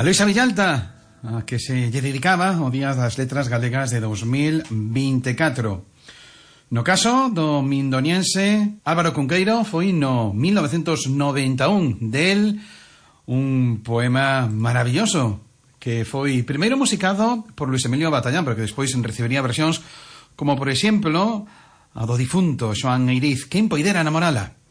A Luisa Villalta, a que se lle dedicaba o Día das Letras Galegas de 2024. No caso do mindoniense Álvaro Cunqueiro foi no 1991. Del un poema maravilloso que foi primeiro musicado por Luis Emilio Batallán, pero que despois recibiría versións como, por exemplo, a do difunto Xoán Eiriz, Quen poidera namorala.